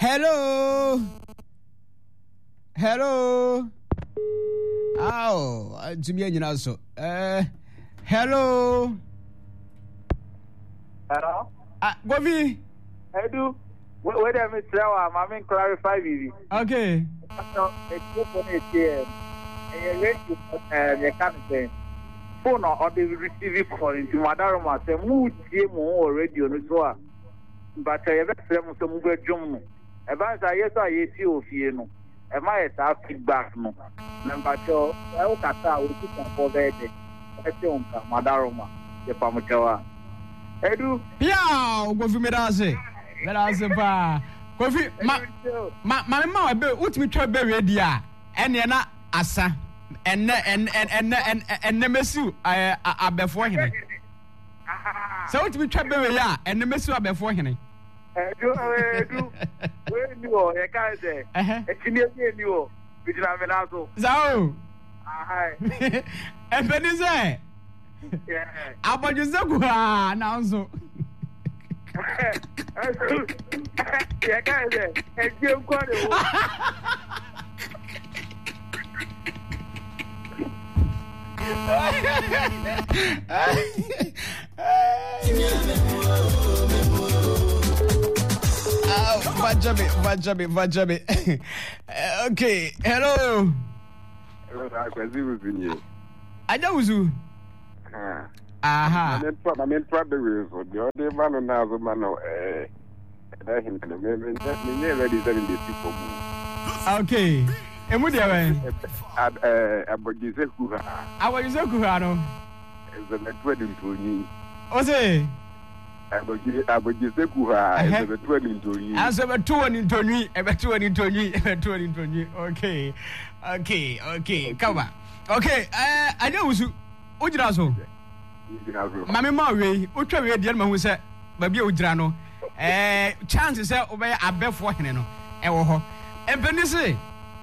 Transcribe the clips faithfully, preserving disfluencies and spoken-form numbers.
Hello. Hello. Oh, Jimmy and also. Uh, hello. Hello. Ah, Govi. I do. Wait a minute, I'm going to clarify with you. Okay. So, it's good for me here. And you can't say. Phone or the receiving call into Madaroma, the mood game or radio, no, but I have some some good jump. About I yes, I see of you. Am I at feedback? No, number two, I will cut out with for bed. I don't come, Madaroma, the Pamachawa. I do. Yeah, go for me, Razi. Razi, pa. Kofi, ma, ma, ma, ma, be, what me try be ready, and you're not asa. And and and and and and Nemesu I I before him. So what we try be ya and Nemesu before him. Eh do eh do. We ni o e ka say. Eh chini ni o. Bi na me na so. So. Ah. E be ni say. Yeah. Aboju zeku ha na so. Ya ka say. E je nko de o. Vajabe, Vajabe, Vajabe. Okay, hello. Hello, I was with you. I know you. Aha. I mean, probably for the other man and now the man. Eh, I him and the men that me never deserve the people. Okay. And what do you mean? About this, I was a Kuhano. Is a wedding to me. What's it? About this, is a wedding to you. As a two and into me, a two and into me, a two and into me. Okay, okay, okay, come on. Okay, uh, I know you. What did I say? Mammy Murray, what try the gentleman who said, Baby Udrano. Eh, chances are obey a bed for him. And Penny say.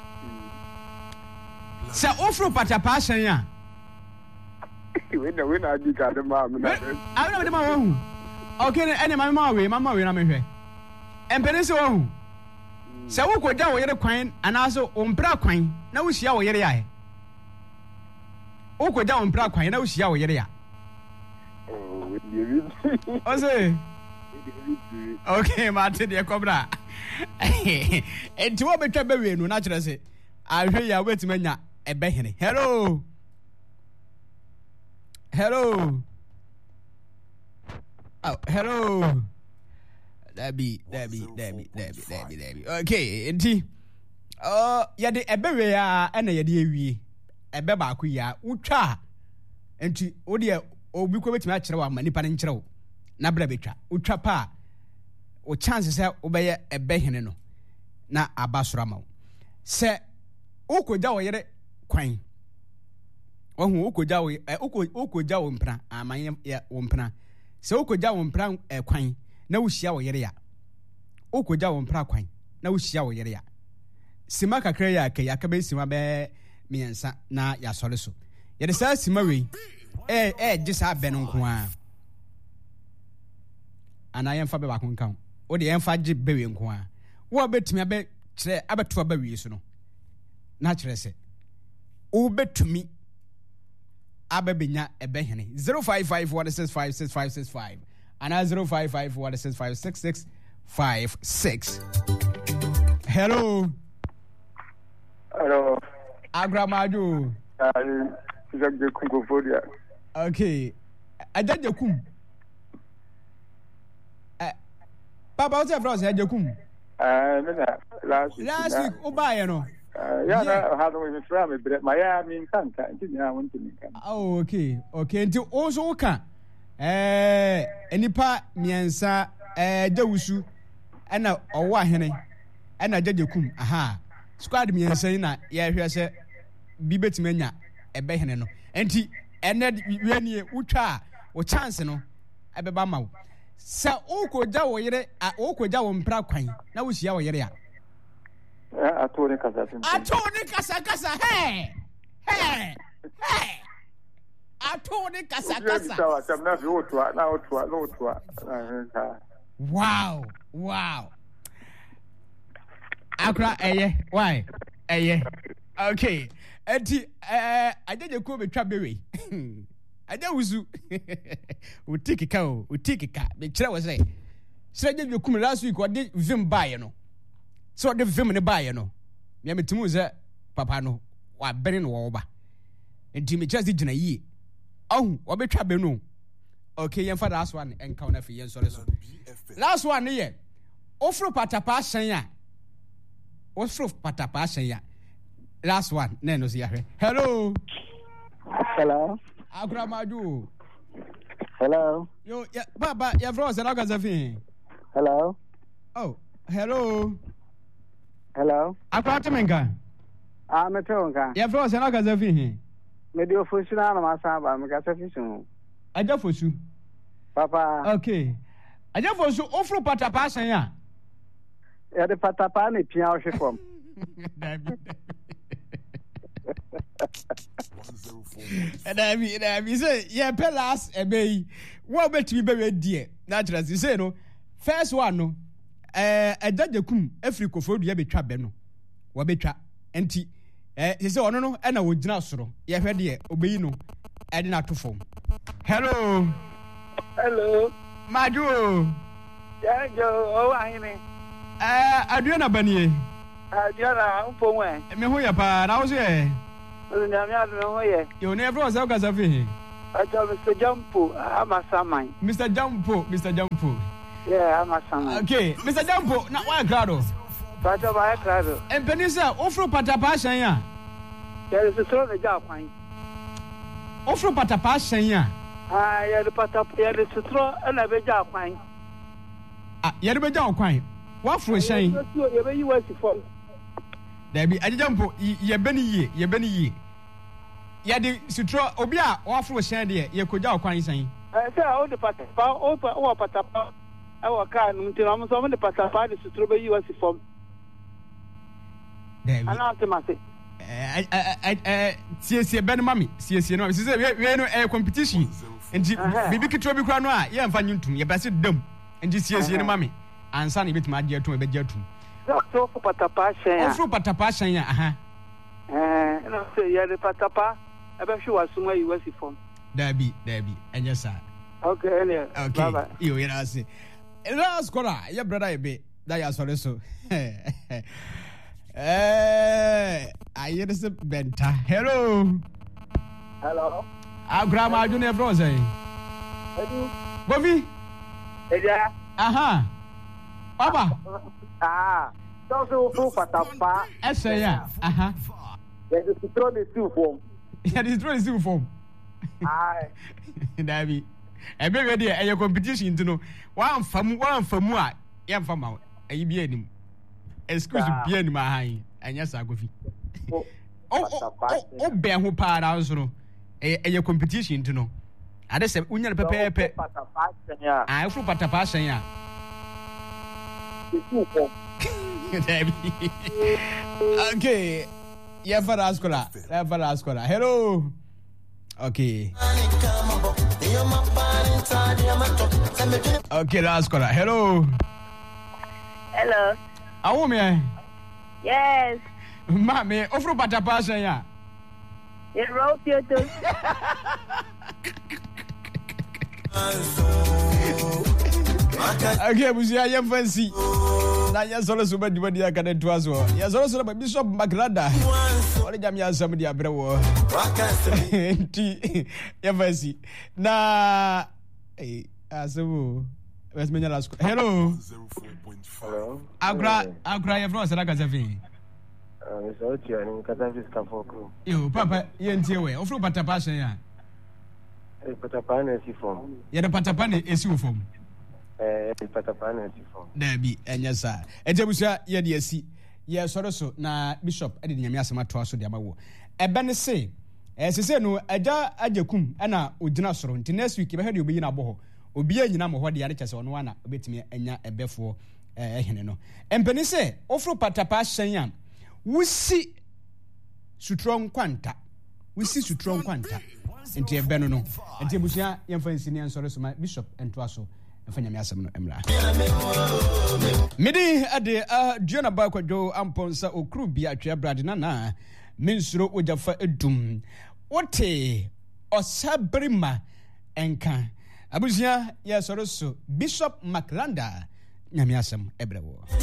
Sɛ ofro patapa hyɛn a we na we na di ka de ma me na a na de ma wo hu okay ene ma ma we ma ma we na me hwɛ empene sɛ wo hu sɛ wo ko da wo yere kwan anaso o mpra kwan na wo hia wo yere ya wo ko da wo mpra kwan na wo hia wo yere ya oh we dey o say okay ma te de kobra enti wo betwa be we no na kyerɛ sɛ ahwe ya wetima nya ebehene. Hello. Hello. Oh, hello. Debbie, Debbie, Debbie, Debbie, Debbie, Debbie. Okay, enti. Uh, yade ebewe ya ena yade ewie. Ebe ba ku ya utwa. Enti odi obi ko betima akere wa manipa ne nkere wo. Na bra betwa. Utwa pa. O chance se obeye ebehene no. Na abasora ma wo. Se ukoja wo yere kwan ohu ukoja wo eh ukoja wo mpra amanye wo mpra se ukoja wo mpra eh, kwan na wuhia wo yere ya ukoja wo mpra kwan na wuhia wo yere ya sima kakra ya ka yakaba sima be miensa na ya sore so yede sa sima we eh eh gisa be no nko a ana yemfa be ba kon kan o de yemfa gi be we nko a wo betumi abe kire abeto ba wi so no na kyerɛ sɛ wobɛtumi abɛbɛnya ɛbɛhene zero five five one six five six five six five anaa zero five five one six five six six five six. Hello. Hello. Agramaju. Uh, Jaja Kumkofodia. Okay. Ajaja Kum. Uh, Papa, what's your friend? Ajaja Kum. Uh, last week. Last week, Obaya no. Yeah, I had a friend, but my I mean, can't I want to make. Oh, okay, okay. Until also can. Eh, enipa miensa eh dawusu ana owa hene ana jajekum aha squad miensa na ye hwe se bi betimanya ebe hene no enti ene wianie utwa wo chance no ebeba ma wo sa ukoja wo yere ukoja wo mpra kwan na wo hia wo yere a atoni kasa atoni kasa kasa he he he atoni kasa kasa wow wow Akra eye why eye okay enti eh ajeje ko betwa bewe aja wuzu utikika o utikika be kire wo say sira jeje kum last week ode vim bae no so ode vim ne bae no me metimu ze papa no wa bere no wo ba enti me just gina yi oh wo betwa be no okay yen for last one encounter na fi yen sore so last one ne ye ofro patapa shan a ofro patapa shan ya last one na no see ahwe hello hello akura maju hello yo ya baba ya bro se na ga zafi hello oh hello hello akura temenga ah me temenga ya bro se na ga zafi me dio fosu na na masa ba me ga zafi sun aja fosu papa okay aja fosu ofro patapa shan ya ya de patapa ne pia o hwefom and I mean, I mean, say, yeah, pelas, a bay. What bet me very dear? Naturally, say no. First one, no. Eh, a judge cum, every cofford, you be trap beno. What be trap, empty. Eh, he said, oh, no, and I would not so. Yeah, heard ye, obey no. I did not to form. Hello. hello Maju. yeah jo oh I mean Eh, Adriana Bani. ah diara umpo we Me who ya pa, na was ye. nyame adu ho ye You never was out as a thing. ajo Mister Jampo amasaman Mister Jampo, Mister Jampo. yeah amasaman Okay, Mister Jampo, na wa grado. pato ba krado And Penisa, offer patapa shan ya. there is a throw the job fine Offer patapa shan ya. ah yeah the patapa yeah the throw na be job fine Ah, yɛde bɛgya wo kwan woaforo hyɛn yɛbɛyi wasi fam daabi agyegya mpo yɛbɛ no yie yɛbɛ no yie yɛde suturɔ obi a woaforo hyɛn deɛ yɛkɔgya wo kwan hyɛn sɛ wode patapa wowɔ patapa ɛwɔ kaa no nti no ɔmo sɛ ɔmode patapa de suturo bɛyi wasi fam daabi anaa ante mase siesie bɛ no ma me siesie no ma me sɛ sɛ wei no ɛyɛ competition nti biribi ketewa bi kora no a yɛmfa nyi ntom yɛbɛ se dam nti siesie no ma me ansa na yɛbɛtumi agye atom yɛbɛgye atom sɛ wofo patapa hyɛn a ɔforo patapa hyɛn a aha ɛna sɛ yɛde patapa ɛbɛhwe w'asom ayi wasi fam daabi daabi ɛnyɛ saa okay ɛneɛ okay iyo yɛra ase ɛna skora yɛ brada yɛbe da yɛ asɔre so ɛɛ ayere se bɛnta hello hello agora ma adwene ɛfrɛ sɛ edu bofi ɛdia aha baba ah sɛ wofo wofo patapa ɛsɛ ya aha yɛde suturo de siw fam yɛde suturo de siw fam ae daabi ɛbɛwɛ deɛ ɛyɛ competition nti no woamfa mu woamfa mu a yɛmfa ma wo ɛyi bi anim excuse bi anim ahan ɛnyɛ saa kofi wobɛn ho paa na nso no ɛyɛ competition nti no ade sɛ wonya no pɛpɛɛpɛ a ɛforo patapa hyɛn a daabi okay yɛmfa no askola yɛmfa no askola hello okay okay last caller hello hello awo me yes mami ofro patapa hyɛn a you wrote your to okay busia yɛmfa nsi na yɛsɔre so bɛdwuma di aka ne toa so yɛsɔre so na bishop magrada ɔne gyame asɛm de abrɛ wɔ nti yɛmfa nsi na asɛm bɛsmɛnya lasko hello hello agora agora yɛfrɛ sɛ na kasa fi sɛ wotua ne nkasa fi sikafo kuro yo papa yɛntie wɛ ɔforo patapa hyɛn a patapa na asi fam yɛde patapa ne ɛsi wo fam patapa na asi fam daabi ɛnyɛ saa ɛnti abusua yɛde asi yɛsɔre so na bishop ɛde nyame asɛm atoa so de ama wo ɛbɛ ne se ɛsese no agya agya kum ɛna ogyina soro nti next week yɛbɛhwɛ deɛ obɛyi no abɔ hɔ obiaa nyina mmɔ hɔ deɛ ane kyɛ sɛ ɔno ana obɛtumi anya ɛbɛfoɔ ɛhene no ɛmpani sɛ woforo patapa hyɛn a wosi suturo nkwanta wosi suturo nkwanta nti ɛbɛ no no nti abusua yɛmfa nsi ne ɛnsɔre so ma bishop ɛntoa so ɛfa nyame asɛm no mmra mede ade a duana ba kwadwo amponsa okru bi atwe brade na na mensuro ogyafa edum wote osabrima enka abusia yesoro so Bishop Maclanda nyame asɛm ɛbrɛwo